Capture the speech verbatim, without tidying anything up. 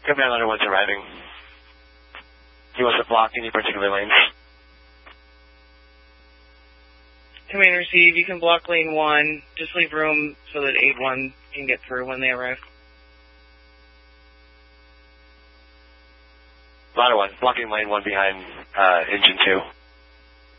Command Letter one's arriving. He wants to block any particular lanes. Command receive, you can block lane one. Just leave room so that eight one can get through when they arrive. Ladder one, blocking lane one behind uh, engine two.